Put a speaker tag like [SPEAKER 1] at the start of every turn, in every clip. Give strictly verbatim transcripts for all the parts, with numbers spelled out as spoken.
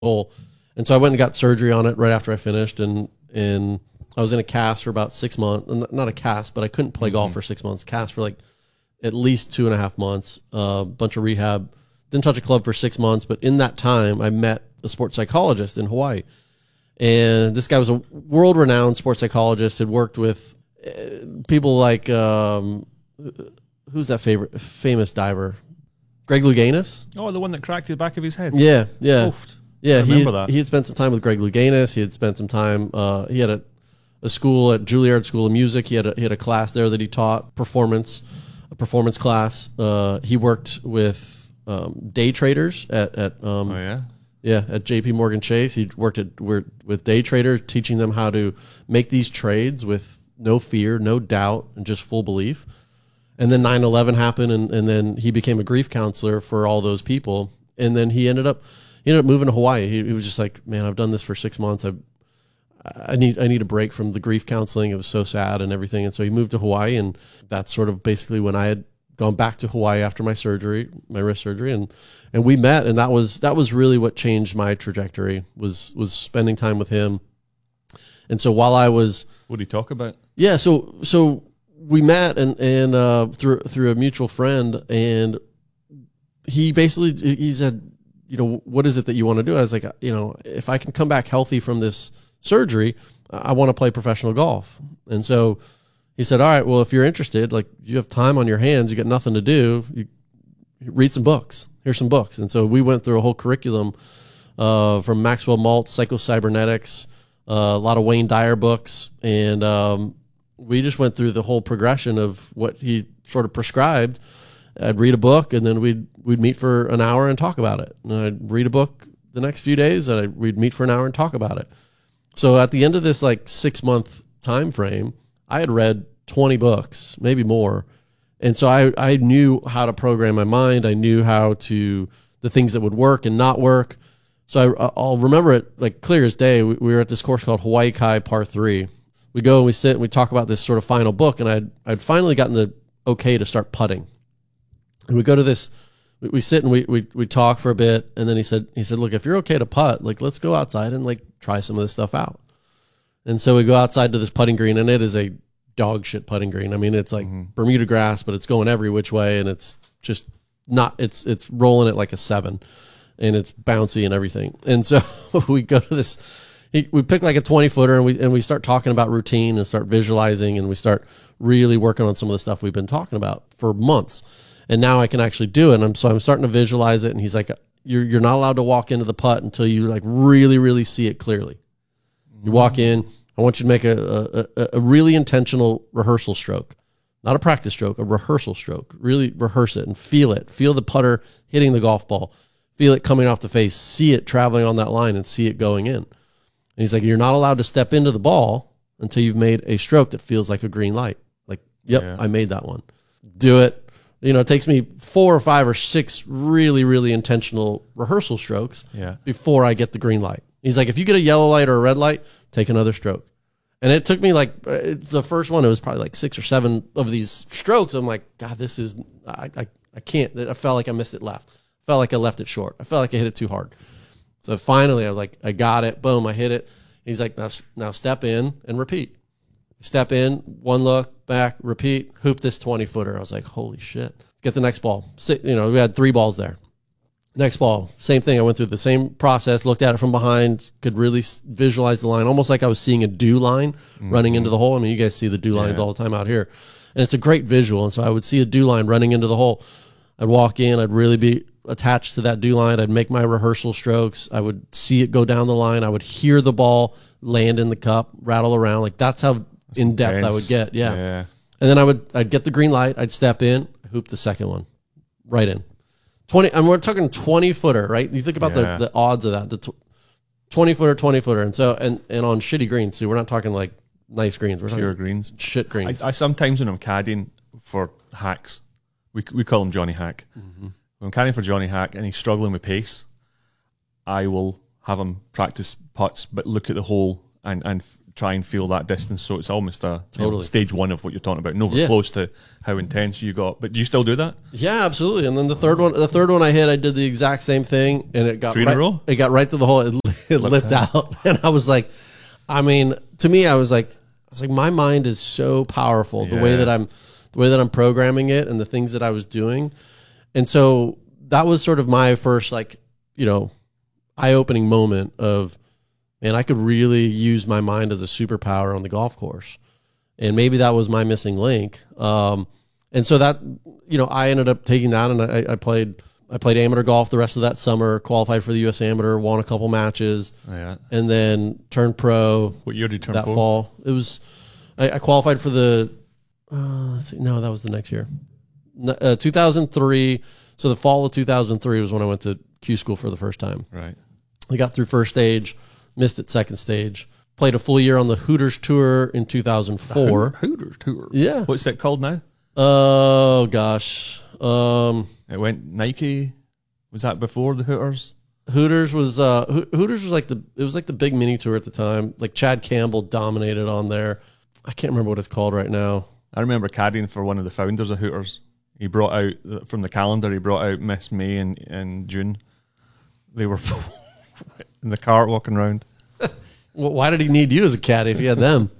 [SPEAKER 1] goal. And so I went and got surgery on it right after I finished, and and I was in a cast for about six months. Not a cast, but I couldn't play mm-hmm. golf for six months. Cast for like at least two and a half months. A uh, bunch of rehab. Didn't touch a club for six months, but in that time, I met a sports psychologist in Hawaii. And this guy was a world-renowned sports psychologist, had worked with people like, um, who's that favorite famous diver? Greg Louganis?
[SPEAKER 2] Oh, the one that cracked the back of his head.
[SPEAKER 1] Yeah, yeah.
[SPEAKER 2] Oofed.
[SPEAKER 1] Yeah,
[SPEAKER 2] I remember
[SPEAKER 1] he had,
[SPEAKER 2] that.
[SPEAKER 1] He had spent some time with Greg Louganis. He had spent some time, uh, he had a, a school at Juilliard School of Music. He had a, he had a class there that he taught, performance, a performance class. Uh, he worked with um, day traders at, at um,
[SPEAKER 2] oh, yeah?
[SPEAKER 1] Yeah, at J P Morgan Chase. He worked at with day traders, teaching them how to make these trades with no fear, no doubt, and just full belief. And then nine eleven happened, and, and then he became a grief counselor for all those people. And then he ended up he ended up moving to Hawaii. He, he was just like, man, I've done this for six months. I I need I need a break from the grief counseling. It was so sad and everything. And so he moved to Hawaii, and that's sort of basically when I had gone back to Hawaii after my surgery, my wrist surgery, and and we met, and that was that was really what changed my trajectory, was was spending time with him. And so while I was,
[SPEAKER 2] what did he talk about?
[SPEAKER 1] Yeah, so so we met and and uh, through through a mutual friend, and he basically he said, you know, what is it that you want to do? I was like, you know, if I can come back healthy from this surgery, I want to play professional golf. And so he said, all right, well, if you're interested, like you have time on your hands, you got nothing to do, you, you read some books. Here's some books. And so we went through a whole curriculum uh, from Maxwell Maltz, Psychocybernetics, uh, a lot of Wayne Dyer books. And um, we just went through the whole progression of what he sort of prescribed. I'd read a book, and then we'd we'd meet for an hour and talk about it. And I'd read a book the next few days, and I'd, we'd meet for an hour and talk about it. So at the end of this like six month time frame, I had read twenty books, maybe more. And so I, I knew how to program my mind. I knew how to, the things that would work and not work. So I, I'll remember it like clear as day. We, we were at this course called Hawaii Kai Par three. We go and we sit and we talk about this sort of final book. And I'd, I'd finally gotten the okay to start putting. And we go to this, we, we sit and we, we, we talk for a bit. And then he said, he said, look, if you're okay to putt, like, let's go outside and like try some of this stuff out. And so we go outside to this putting green, and it is a dog shit putting green. I mean, it's like mm-hmm. Bermuda grass, but it's going every which way, and it's just not, it's, it's rolling it like a seven, and it's bouncy and everything. And so we go to this, he, we pick like a twenty footer, and we, and we start talking about routine and start visualizing, and we start really working on some of the stuff we've been talking about for months. And now I can actually do it. And I'm, so I'm starting to visualize it. And he's like, you're, you're not allowed to walk into the putt until you like really, really see it clearly. You walk in, I want you to make a, a, a really intentional rehearsal stroke, not a practice stroke, a rehearsal stroke. Really rehearse it and feel it. Feel the putter hitting the golf ball. Feel it coming off the face. See it traveling on that line and see it going in. And he's like, you're not allowed to step into the ball until you've made a stroke that feels like a green light. Like, yep, yeah. I made that one. Do it. You know, it takes me four or five or six really, really intentional rehearsal strokes
[SPEAKER 2] yeah.
[SPEAKER 1] before I get the green light. He's like, if you get a yellow light or a red light, take another stroke. And it took me like, uh, the first one, it was probably like six or seven of these strokes. I'm like, God, this is, I, I, I can't, I felt like I missed it left. I felt like I left it short. I felt like I hit it too hard. So finally I was like, I got it. Boom, I hit it. He's like, now, now step in and repeat. Step in, one look, back, repeat, hoop this twenty footer. I was like, holy shit. Get the next ball. Sit, you know, we had three balls there. Next ball, same thing. I went through the same process, looked at it from behind, could really visualize the line, almost like I was seeing a dew line mm-hmm. running into the hole. I mean, you guys see the dew lines yeah. all the time out here. And it's a great visual. And so I would see a dew line running into the hole. I'd walk in, I'd really be attached to that dew line. I'd make my rehearsal strokes. I would see it go down the line. I would hear the ball land in the cup, rattle around. Like that's how that's in depth intense. I would get. Yeah. yeah. And then I would, I'd get the green light. I'd step in, hoop the second one right in. twenty, and we're talking twenty footer, right? You think about yeah. the, the odds of that, the tw- twenty footer, twenty footer. And so, and, and on shitty greens too, we're not talking like nice greens. We're
[SPEAKER 2] Pure
[SPEAKER 1] talking
[SPEAKER 2] greens.
[SPEAKER 1] Shit greens.
[SPEAKER 2] I, I sometimes when I'm caddying for hacks, we we call him Johnny Hack. Mm-hmm. When I'm caddying for Johnny Hack and he's struggling with pace, I will have him practice putts, but look at the hole and, and try and feel that distance. So it's almost a you know,
[SPEAKER 1] Totally.
[SPEAKER 2] stage one of what you're talking about. Nowhere
[SPEAKER 1] Yeah.
[SPEAKER 2] close to how intense you got. But do you still do that?
[SPEAKER 1] Yeah, absolutely. And then the third one, the third one I hit, I did the exact same thing, and it got
[SPEAKER 2] Three in a
[SPEAKER 1] right,
[SPEAKER 2] row?
[SPEAKER 1] It got right to the hole. It, it lipped out, and I was like, I mean, to me, I was like, I was like, my mind is so powerful. The way
[SPEAKER 2] Yeah.
[SPEAKER 1] that I'm, the way that I'm programming it, and the things that I was doing, and so that was sort of my first, like, you know, eye-opening moment of, man, I could really use my mind as a superpower on the golf course. And maybe that was my missing link. Um, and so that, you know, I ended up taking that, and I, I played, I played amateur golf the rest of that summer, qualified for the U S Amateur, won a couple matches,
[SPEAKER 2] Oh, yeah.
[SPEAKER 1] and then turned pro
[SPEAKER 2] What year did you turn
[SPEAKER 1] that
[SPEAKER 2] pro?
[SPEAKER 1] fall. It was, I, I qualified for the, uh, let's see, no, that was the next year. N- Uh, two thousand three. So the fall of two thousand three was when I went to Q school for the first time.
[SPEAKER 2] Right.
[SPEAKER 1] I got through first stage, missed it second stage, played a full year on the Hooters Tour in two thousand four.
[SPEAKER 2] Hooters Tour.
[SPEAKER 1] Yeah.
[SPEAKER 2] What's it called now?
[SPEAKER 1] Oh gosh. Um,
[SPEAKER 2] It went Nike. Was that before the Hooters?
[SPEAKER 1] Hooters was uh Ho- Hooters was like the it was like the big mini tour at the time. Like Chad Campbell dominated on there. I can't remember what it's called right now.
[SPEAKER 2] I remember caddying for one of the founders of Hooters. He brought out from the calendar. He brought out Miss May and, and June. They were in the cart walking around.
[SPEAKER 1] Well, why did he need you as a caddy if he had them?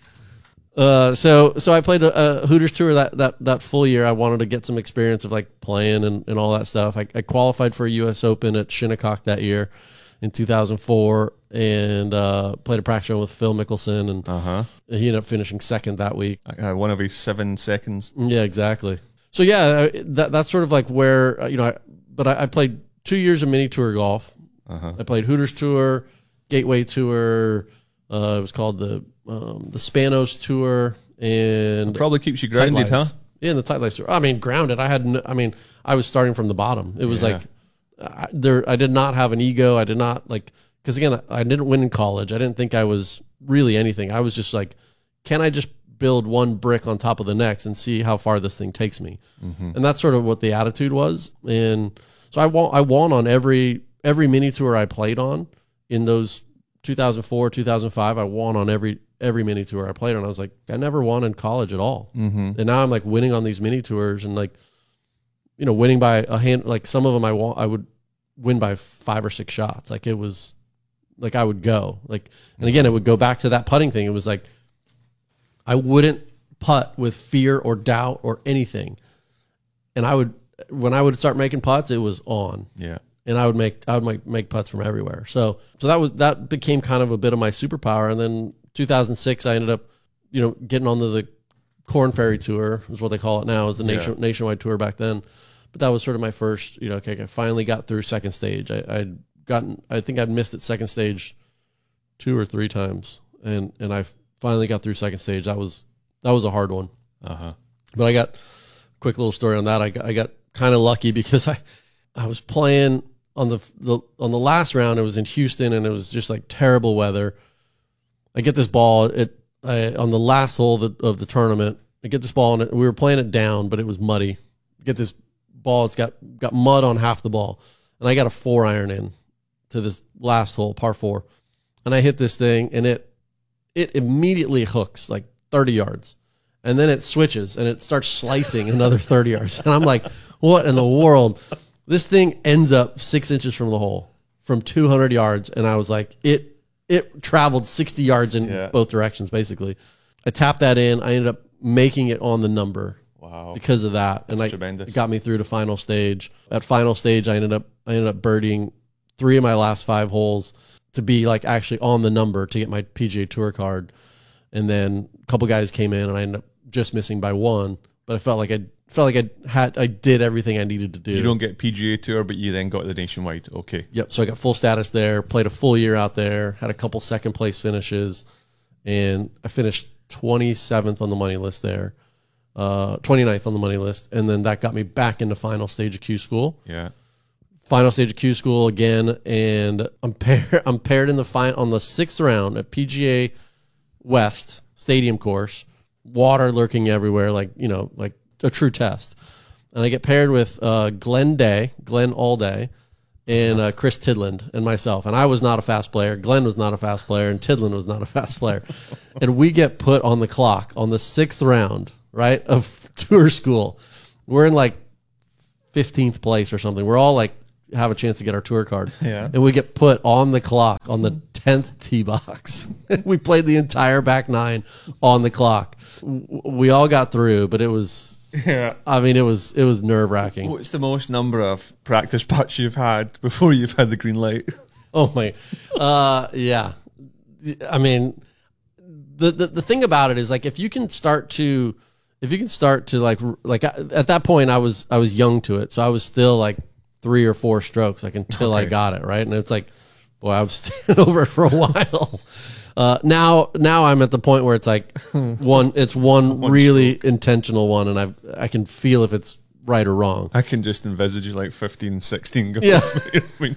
[SPEAKER 1] Uh, so so I played a, a Hooters Tour that, that that full year. I wanted to get some experience of like playing and, and all that stuff. I, I qualified for a U S Open at Shinnecock that year in two thousand four, and uh, played a practice round with Phil Mickelson, and
[SPEAKER 2] Uh huh.
[SPEAKER 1] he ended up finishing second that week.
[SPEAKER 2] Uh, one of his seven seconds.
[SPEAKER 1] Yeah, exactly. So yeah, I- that that's sort of like where uh, you know. I, but I, I played two years of mini tour golf.
[SPEAKER 2] Uh huh.
[SPEAKER 1] I played Hooters Tour, Gateway Tour. Uh, it was called the um, the Spanos Tour, and
[SPEAKER 2] Probably keeps you
[SPEAKER 1] Tight
[SPEAKER 2] grounded, huh?
[SPEAKER 1] Lives. Yeah, and the Tight Lives Tour. I mean, grounded. I had. No, I mean, I was starting from the bottom. It was
[SPEAKER 2] Yeah.
[SPEAKER 1] like I, there. I did not have an ego. I did not like because again, I didn't win in college. I didn't think I was really anything. I was just like, can I just build one brick on top of the next and see how far this thing takes me?
[SPEAKER 2] Mm-hmm.
[SPEAKER 1] And that's sort of what the attitude was. And so I won. I won on every every mini tour I played on in those two thousand four, two thousand five. I won on every every mini tour I played on. I was like, I never won in college at all.
[SPEAKER 2] Mm-hmm.
[SPEAKER 1] And now I'm like winning on these mini tours, and like, you know, winning by a hand. Like some of them, I won. I would win by five or six shots. Like it was, like I would go. Like, and again, it would go back to that putting thing. It was like I wouldn't putt with fear or doubt or anything, and I would when I would start making putts, it was on.
[SPEAKER 2] Yeah.
[SPEAKER 1] And I would make I would make, make putts from everywhere. So so that was that became kind of a bit of my superpower. And then two thousand six, I ended up, you know, getting onto the Corn Ferry Tour, is what they call it now, is the nation,
[SPEAKER 2] Yeah.
[SPEAKER 1] nationwide tour back then. But that was sort of my first, you know, okay, I finally got through second stage. I, I'd gotten, I think I'd missed it second stage two or three times, and and I finally got through second stage. That was that was a hard one.
[SPEAKER 2] Uh huh.
[SPEAKER 1] But I got quick little story on that. I got, I got kind of lucky because I I was playing on the, the on the last round. It was in Houston, and it was just like terrible weather. I get this ball it I, on the last hole of the, of the tournament. I get this ball, and it, we were playing it down, but it was muddy. I get this ball. It's got got mud on half the ball, and I got a four iron in to this last hole, par four, and I hit this thing, and it it immediately hooks like thirty yards. And then it switches and it starts slicing another thirty yards. And I'm like, what in the world? This thing ends up six inches from the hole from two hundred yards. And I was like, it it traveled sixty yards in
[SPEAKER 2] Yeah.
[SPEAKER 1] both directions, basically. I tapped that in. I ended up making it on the number
[SPEAKER 2] Wow.
[SPEAKER 1] because of that. And I,
[SPEAKER 2] tremendous.
[SPEAKER 1] it got me through to final stage. At final stage, I ended up I ended up birdieing three of my last five holes to be like actually on the number to get my P G A Tour card. And then a couple guys came in, and I ended up just missing by one. But I felt like I felt like I had I did everything I needed to do.
[SPEAKER 2] You don't get P G A Tour, but you then got the nationwide. Okay.
[SPEAKER 1] Yep. So I got full status there. Played a full year out there. Had a couple second place finishes, and I finished twenty-seventh on the money list there, uh, twenty-ninth on the money list, and then that got me back into final stage of Q School.
[SPEAKER 2] Yeah.
[SPEAKER 1] Final stage of Q School again, and I'm paired. I'm paired in the fine on the sixth round at P G A West Stadium course. Water lurking everywhere, like you know, like a true test. And I get paired with uh, Glenn Day, Glenn Allday, and uh, Chris Tidland and myself. And I was not a fast player. Glenn was not a fast player, and Tidland was not a fast player. And we get put on the clock on the sixth round, right, of tour school. We're in like fifteenth place or something. We're all like have a chance to get our tour card.
[SPEAKER 2] Yeah.
[SPEAKER 1] And we get put on the clock on the tenth tee box. We played the entire back nine on the clock. We all got through, but it was...
[SPEAKER 2] Yeah,
[SPEAKER 1] I mean, it was it was nerve wracking.
[SPEAKER 2] what's the most number of practice putts you've had before you've had the green light?
[SPEAKER 1] Oh my, uh, yeah. I mean, the, the the thing about it is like if you can start to, if you can start to like like at that point I was I was young to it, so I was still like three or four strokes like until okay. I got it right, and it's like, boy, I was standing over it for a while. Uh, now, now I'm at the point where it's like one, it's one, one really stroke. intentional one, and I I can feel if it's right or wrong.
[SPEAKER 2] I can just envisage like fifteen, sixteen going.
[SPEAKER 1] Yeah.
[SPEAKER 2] I mean,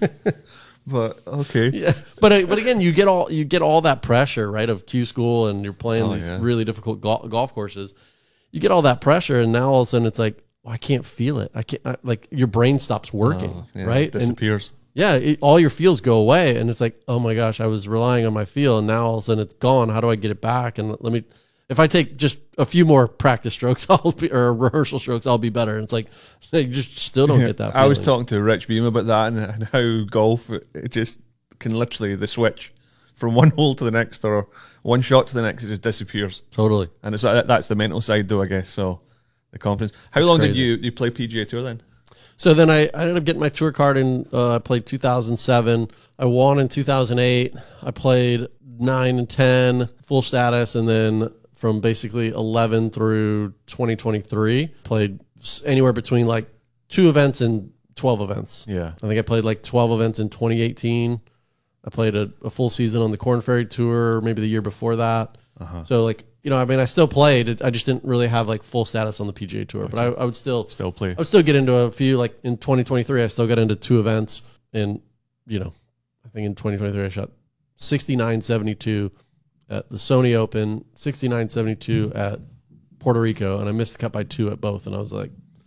[SPEAKER 2] but okay.
[SPEAKER 1] Yeah. But uh, but again, you get all you get all that pressure, right, of Q school, and you're playing oh, these yeah. really difficult go- golf courses. You get all that pressure, and now all of a sudden it's like, well, I can't feel it. I can't I, like your brain stops working, oh, yeah, right?
[SPEAKER 2] It disappears.
[SPEAKER 1] And, Yeah, it, all your feels go away, and it's like, oh my gosh, I was relying on my feel, and now all of a sudden it's gone. How do I get it back? And let me, if I take just a few more practice strokes, I'll be, or rehearsal strokes, I'll be better. And it's like, you just still don't
[SPEAKER 2] yeah,
[SPEAKER 1] get that feeling.
[SPEAKER 2] I was talking to Rich Beam about that and, and how golf, it, it just can literally, the switch from one hole to the next or one shot to the next, it just disappears.
[SPEAKER 1] Totally.
[SPEAKER 2] And it's that's the mental side though, I guess, so the confidence. How That's long crazy. did you, you play P G A Tour then?
[SPEAKER 1] So then I, I ended up getting my tour card in, uh, I played two thousand seven. I won in two thousand eight. I played nine and ten, full status. And then from basically eleven through twenty twenty-three, played anywhere between like two events and twelve events.
[SPEAKER 2] Yeah.
[SPEAKER 1] I think I played like twelve events in twenty eighteen. I played a, a full season on the Korn Ferry Tour, maybe the year before that. Uh-huh. So like, you know, I mean, I still played. I just didn't really have like full status on the P G A Tour, but I, I would still
[SPEAKER 2] still play.
[SPEAKER 1] I would still get into a few. Like in twenty twenty-three, I still got into two events, and you know, I think in twenty twenty-three I shot sixty-nine seventy-two at the Sony Open, sixty-nine seventy-two at Puerto Rico, and I missed the cut by two at both. And I was like,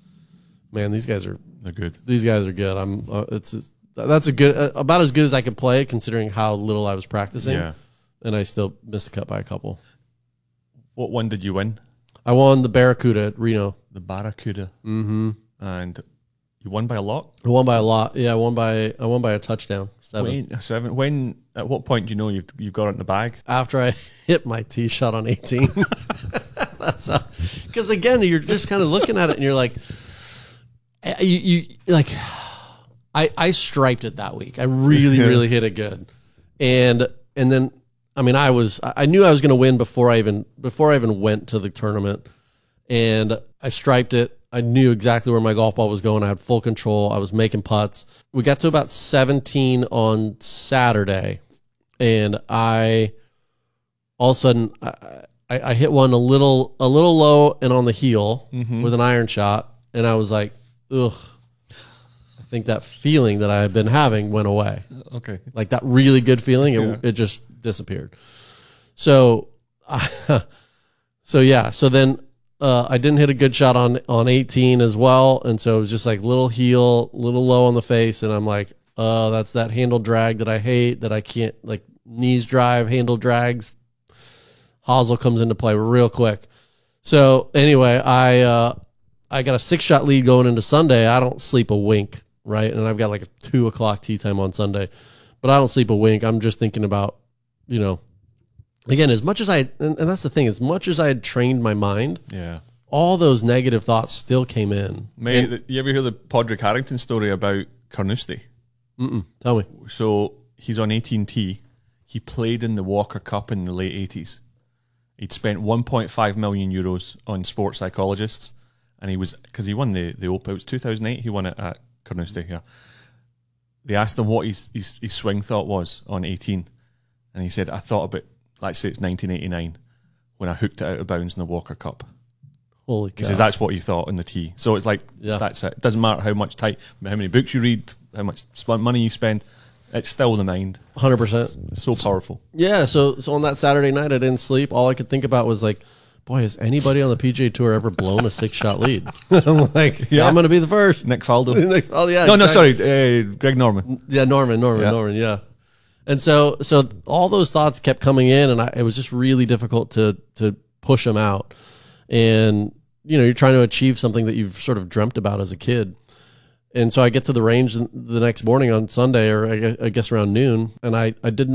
[SPEAKER 1] man, these guys are
[SPEAKER 2] they're good.
[SPEAKER 1] These guys are good. I'm. Uh, it's just, that's a good uh, about as good as I could play, considering how little I was practicing.
[SPEAKER 2] Yeah, and
[SPEAKER 1] I still missed the cut by a couple.
[SPEAKER 2] What one did you win?
[SPEAKER 1] I won the Barracuda at Reno.
[SPEAKER 2] The Barracuda.
[SPEAKER 1] Mm-hmm.
[SPEAKER 2] And you won by a lot?
[SPEAKER 1] I won by a lot. Yeah, I won by I won by a touchdown. Seven.
[SPEAKER 2] When, seven. When? At what point do you know you've you've got it in the bag?
[SPEAKER 1] After I hit my tee shot on eighteen. That's because again, you're just kind of looking at it and you're like, you you like, I I striped it that week. I really really hit it good, and and then. I mean, I was, I knew I was going to win before I even, before I even went to the tournament, and I striped it. I knew exactly where my golf ball was going. I had full control. I was making putts. We got to about seventeen on Saturday, and I, all of a sudden, I, I, I hit one a little, a little low and on the heel mm-hmm. with an iron shot, and I was like, ugh. I think that feeling that I had been having went away.
[SPEAKER 2] Okay. Like
[SPEAKER 1] that really good feeling, it, yeah. it just disappeared. So, uh, so yeah. So then uh, I didn't hit a good shot on, on eighteen as well. And so it was just like little heel, little low on the face. And I'm like, oh, uh, that's that handle drag that I hate, that I can't, like knees drive, handle drags. Hosel comes into play real quick. So anyway, I, uh, I got a six shot lead going into Sunday. I don't sleep a wink. Right. And I've got like a two o'clock tee time on Sunday, but I don't sleep a wink. I'm just thinking about, you know, again, as much as I, and, and that's the thing, as much as I had trained my mind,
[SPEAKER 2] yeah,
[SPEAKER 1] all those negative thoughts still came in.
[SPEAKER 2] Mate, and, you ever hear the Padraig Harrington story about Carnoustie?
[SPEAKER 1] Mm-mm, tell me.
[SPEAKER 2] So he's on eighteen T. He played in the Walker Cup in the late eighties. He'd spent one point five million euros on sports psychologists, and he was, because he won the, the Open, it was two thousand eight, he won it at Carnoustie, yeah. They asked him what his, his his swing thought was on eighteen, and he said, I thought about, let's say it's nineteen eighty-nine, when I hooked it out of bounds in the Walker Cup.
[SPEAKER 1] Holy cow.
[SPEAKER 2] He says that's what you thought in the tee. So it's like, yeah. that's it. It doesn't matter how much time, how many books you read, how much money you spend, it's still the mind.
[SPEAKER 1] one hundred percent.
[SPEAKER 2] It's so powerful.
[SPEAKER 1] Yeah, so so on that Saturday night, I didn't sleep. All I could think about was like, boy, has anybody on the P G A Tour ever blown a six shot lead? I'm like, yeah, I'm going to be the first.
[SPEAKER 2] Nick Faldo.
[SPEAKER 1] Nick, oh yeah,
[SPEAKER 2] no,
[SPEAKER 1] exactly.
[SPEAKER 2] no, sorry, uh, Greg Norman.
[SPEAKER 1] Yeah, Norman, Norman,
[SPEAKER 2] Yeah.
[SPEAKER 1] Norman. Yeah. And so, so all those thoughts kept coming in, and I, it was just really difficult to to push them out. And you know, you're trying to achieve something that you've sort of dreamt about as a kid. And so I get to the range the next morning on Sunday, or I guess around noon, and I, I did